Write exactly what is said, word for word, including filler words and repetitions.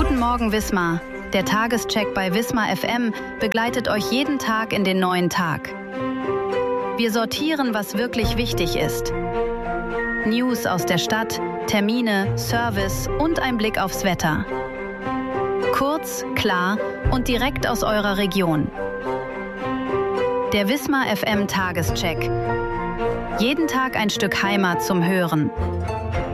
Guten Morgen Wismar. Der Tagescheck bei Wismar F M begleitet euch jeden Tag in den neuen Tag. Wir sortieren, was wirklich wichtig ist. News aus der Stadt, Termine, Service und ein Blick aufs Wetter. Kurz, klar und direkt aus eurer Region. Der Wismar F M Tagescheck. Jeden Tag ein Stück Heimat zum Hören.